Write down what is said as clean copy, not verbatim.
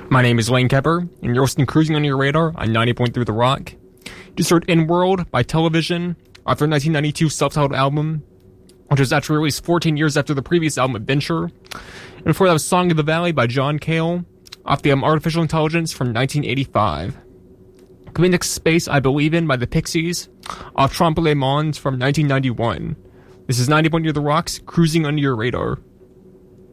My name is Lane Kepper, and you're listening to Cruising Under Your Radar on 90.3 The Rock. You just heard In World by Television off their 1992 self-titled album, which was actually released 14 years after the previous album, Adventure. And before that was Song of the Valley by John Cale off the album Artificial Intelligence from 1985. Coming next, Space I Believe In by the Pixies off Trompe Le Mans from 1991. This is 90.3 The Rock's Cruising Under Your Radar.